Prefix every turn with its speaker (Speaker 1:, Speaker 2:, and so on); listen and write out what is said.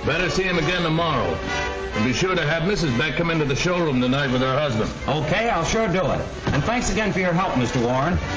Speaker 1: Better see him again tomorrow. And be sure to have Mrs. Beck come into the showroom tonight with her husband.
Speaker 2: Okay, I'll sure do it. And thanks again for your help, Mr. Warren.